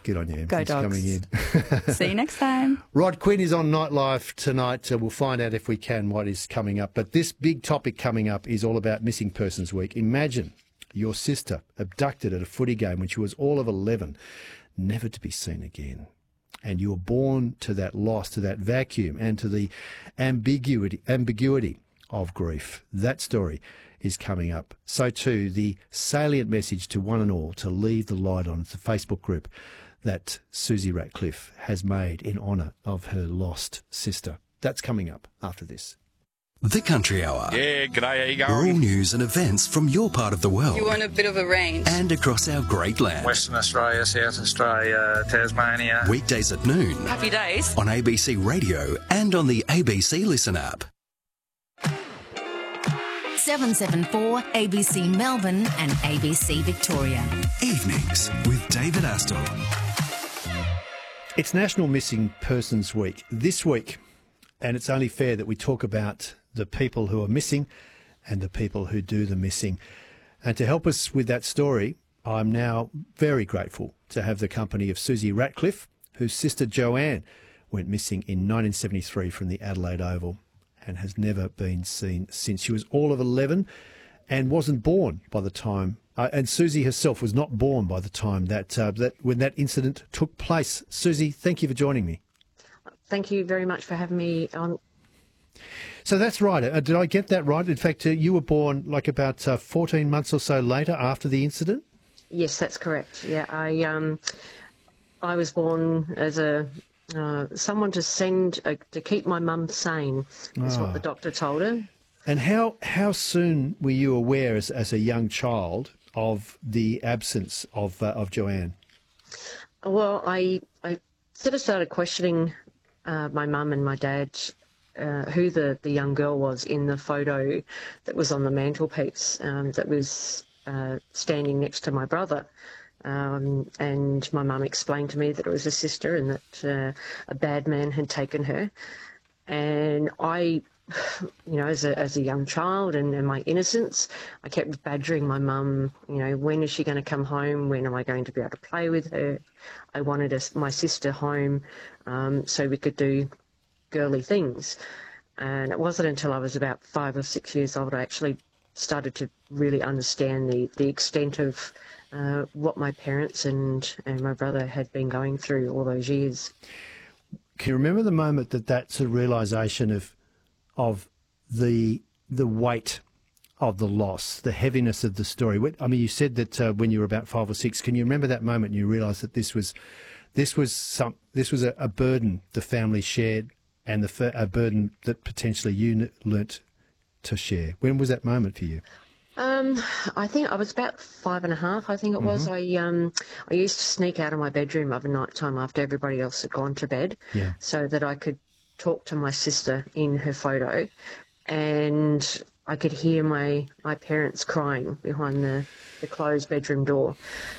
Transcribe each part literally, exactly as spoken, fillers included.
Good on you. Go Thanks Dogs. for coming in. See you next time. Rod Quinn is on Nightlife tonight. Uh, we'll find out if we can what is coming up. But this big topic coming up is all about Missing Persons Week. Imagine your sister abducted at a footy game when she was all of eleven, never to be seen again. And you were born to that loss, to that vacuum, and to the ambiguity, ambiguity of grief. That story is coming up. So too, the salient message to one and all to leave the light on. It's a Facebook group that Susie Ratcliffe has made in honour of her lost sister. That's coming up after this. The Country Hour. Yeah, g'day, how you All going? news and events from your part of the world. You want a bit of a range. And across our great land. Western Australia, South Australia, Tasmania. Weekdays at noon. Happy days. On A B C Radio and on the A B C Listen app. seven seven four A B C Melbourne and A B C Victoria. Evenings with David Astor. It's National Missing Persons Week this week, and it's only fair that we talk about the people who are missing and the people who do the missing. And to help us with that story, I'm now very grateful to have the company of Susie Ratcliffe, whose sister Joanne went missing in nineteen seventy-three from the Adelaide Oval and has never been seen since. She was all of eleven and wasn't born by the time, uh, and Susie herself was not born by the time that, uh, that when that incident took place. Susie, thank you for joining me. Thank you very much for having me on. So that's right. Uh, did I get that right? In fact, uh, you were born like about uh, fourteen months or so later after the incident? Yes, that's correct. Yeah, I um, I was born as a uh, someone to send uh, to keep my mum sane. That's Oh. what the doctor told her. And how how soon were you aware as, as a young child of the absence of uh, of Joanne? Well, I I sort of started questioning uh, my mum and my dad. Uh, who the, the young girl was in the photo that was on the mantelpiece um, that was uh, standing next to my brother. Um, and my mum explained to me that it was a sister and that uh, a bad man had taken her. And I, you know, as a, as a young child and, and my innocence, I kept badgering my mum, you know, when is she going to come home? When am I going to be able to play with her? I wanted us, my sister home um, so we could do girly things. And it wasn't until I was about five or six years old I actually started to really understand the, the extent of uh, what my parents and, and my brother had been going through all those years. Can you remember the moment that that sort of realisation of of the the weight of the loss, the heaviness of the story? I mean, you said that uh, when you were about five or six. Can you remember that moment and you realised that this was this was some this was a, a burden the family shared, and the a burden that potentially you learnt to share? When was that moment for you? Um, I think I was about five and a half, I think it was. Mm-hmm. I um, I used to sneak out of my bedroom of a night time after everybody else had gone to bed, Yeah. so that I could talk to my sister in her photo, and I could hear my, my parents crying behind the, the closed bedroom door.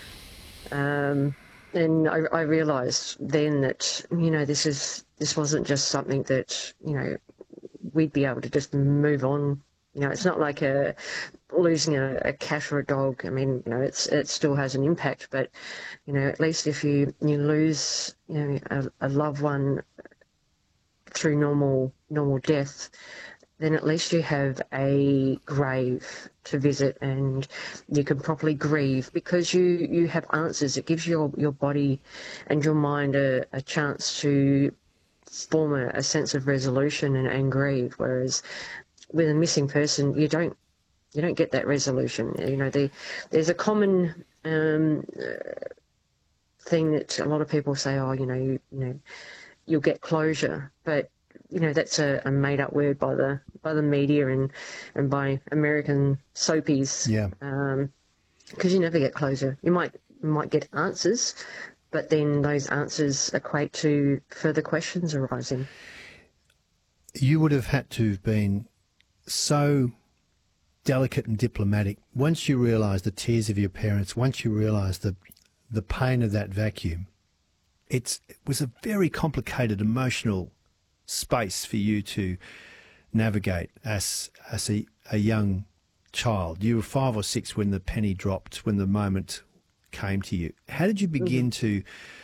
Um, and I, I realised then that, you know, this is this wasn't just something that, you know, we'd be able to just move on. You know, it's not like a losing a, a cat or a dog. I mean, you know, it's it still has an impact, but, you know, at least if you, you lose, you know, a, a loved one through normal normal death, then at least you have a grave to visit and you can properly grieve because you, you have answers. It gives your, your body and your mind a, a chance to form a, a sense of resolution and, and grieve, whereas with a missing person, you don't you don't get that resolution. You know, the, there's a common um, uh, thing that a lot of people say, oh, you know, you, you know, you'll get closure, but you know that's a, a made-up word by the by the media and and by American soapies. Yeah. Um, because you never get closure. You might you might get answers, but then those answers equate to further questions arising. You would have had to have been so delicate and diplomatic once you realised the tears of your parents, once you realised the the pain of that vacuum. It's, it was a very complicated emotional space for you to navigate as as a, a young child. You were five or six when the penny dropped, when the moment came to you. How did you begin to